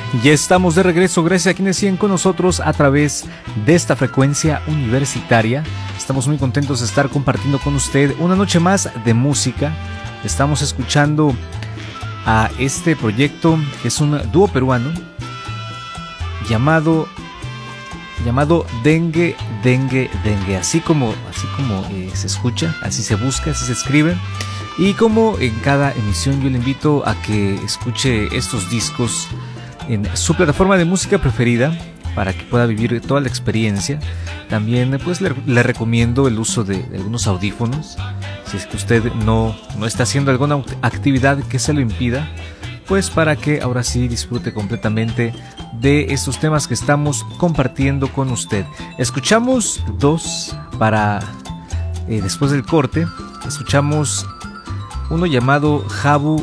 Ya estamos de regreso, gracias a quienes siguen con nosotros a través de esta frecuencia universitaria. Estamos muy contentos de estar compartiendo con usted una noche más de música. Estamos escuchando a este proyecto, que es un dúo peruano llamado Dengue Dengue Dengue, así como se escucha, así se busca, así se escribe. Y como en cada emisión yo le invito a que escuche estos discos en su plataforma de música preferida para que pueda vivir toda la experiencia. También pues le recomiendo el uso de algunos audífonos si es que usted no está haciendo alguna actividad que se lo impida, pues para que ahora sí disfrute completamente de estos temas que estamos compartiendo con usted. Escuchamos dos para después del corte. Escuchamos uno llamado Jabu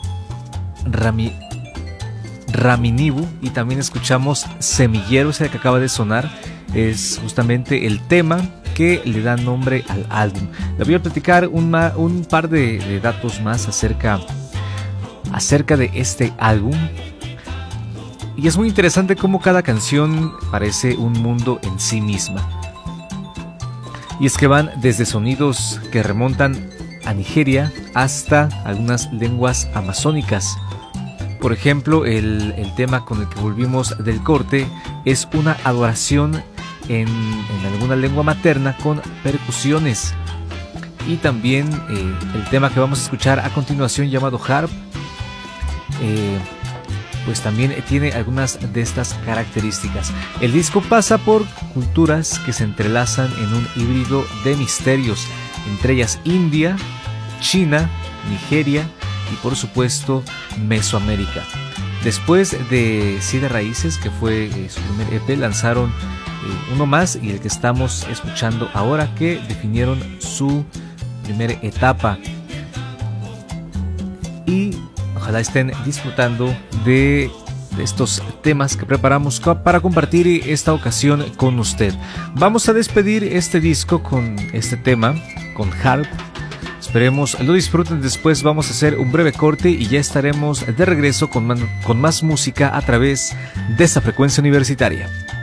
Raminibu y también escuchamos Semillero, ese que acaba de sonar. Es justamente el tema que le da nombre al álbum. Le voy a platicar un par de datos más acerca de este álbum. Y es muy interesante cómo cada canción parece un mundo en sí misma. Y es que van desde sonidos que remontan a Nigeria hasta algunas lenguas amazónicas. Por ejemplo, el tema con el que volvimos del corte es una adoración en alguna lengua materna con percusiones. Y también el tema que vamos a escuchar a continuación, llamado Harp, pues también tiene algunas de estas características. El disco pasa por culturas que se entrelazan en un híbrido de misterios, entre ellas India, China, Nigeria y por supuesto Mesoamérica. Después de Siete Raíces, que fue su primer EP, lanzaron uno más, y el que estamos escuchando ahora, que definieron su primera etapa. Y ojalá estén disfrutando de estos temas que preparamos para compartir esta ocasión con usted. Vamos a despedir este disco con este tema, con Harp. Esperemos lo disfruten. Después vamos a hacer un breve corte y ya estaremos de regreso con más música a través de esta frecuencia universitaria.